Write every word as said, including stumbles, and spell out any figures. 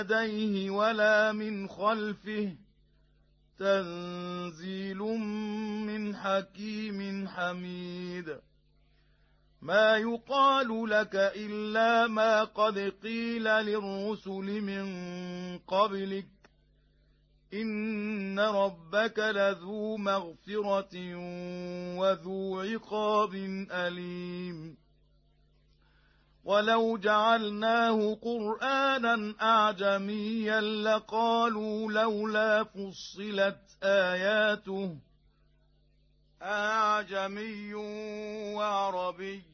يديه ولا من خلفه تنزيل من حكيم حميد ما يقال لك إلا ما قد قيل للرسل من قبلك إن ربك لذو مغفرة وذو عقاب أليم ولو جعلناه قرآنا أعجميا لقالوا لولا فصلت آياته أعجمي وعربي